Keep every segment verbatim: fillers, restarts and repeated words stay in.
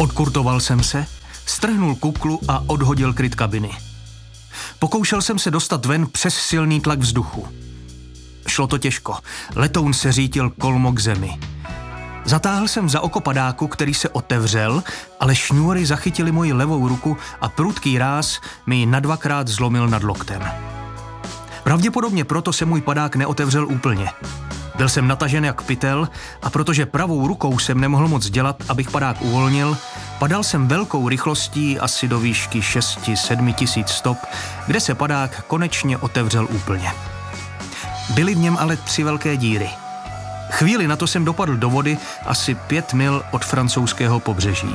Odkurtoval jsem se, strhnul kuklu a odhodil kryt kabiny. Pokoušel jsem se dostat ven přes silný tlak vzduchu. Šlo to těžko, letoun se řítil kolmo k zemi. Zatáhl jsem za oko padáku, který se otevřel, ale šňůry zachytily moji levou ruku a prudký ráz mi ji na dvakrát zlomil nad loktem. Pravděpodobně proto se můj padák neotevřel úplně. Byl jsem natažen jak pytel a protože pravou rukou jsem nemohl moc dělat, abych padák uvolnil, padal jsem velkou rychlostí asi do výšky šest sedm tisíc stop, kde se padák konečně otevřel úplně. Byly v něm ale tři velké díry. Chvíli na to jsem dopadl do vody asi pět mil od francouzského pobřeží.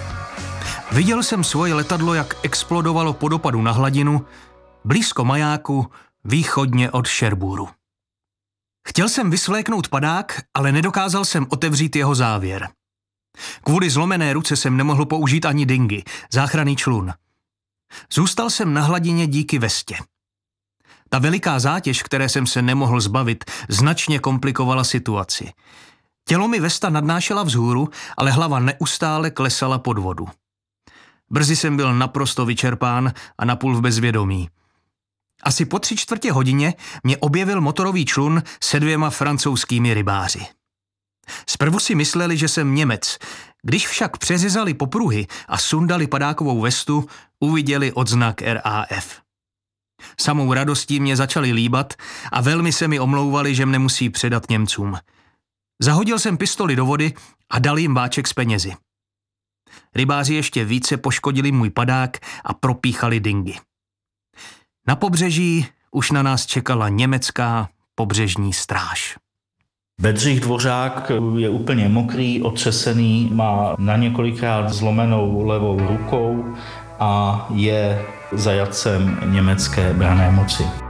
Viděl jsem svoje letadlo, jak explodovalo po dopadu na hladinu, blízko majáku, východně od Cherbourgu. Chtěl jsem vysvléknout padák, ale nedokázal jsem otevřít jeho závěr. Kvůli zlomené ruce jsem nemohl použít ani dingy, záchranný člun. Zůstal jsem na hladině díky vestě. Ta veliká zátěž, které jsem se nemohl zbavit, značně komplikovala situaci. Tělo mi vesta nadnášela vzhůru, ale hlava neustále klesala pod vodu. Brzy jsem byl naprosto vyčerpán a napůl v bezvědomí. Asi po tři čtvrtě hodině mě objevil motorový člun se dvěma francouzskými rybáři. Zprvu si mysleli, že jsem Němec. Když však přeřezali popruhy a sundali padákovou vestu, uviděli odznak R A F. Samou radostí mě začali líbat a velmi se mi omlouvali, že mne musí předat Němcům. Zahodil jsem pistoli do vody a dal jim báček s penězi. Rybáři ještě více poškodili můj padák a propíchali dingy. Na pobřeží už na nás čekala německá pobřežní stráž. Bedřich Dvořák je úplně mokrý, otřesený, má na několikrát zlomenou levou rukou a je zajatcem německé branné moci.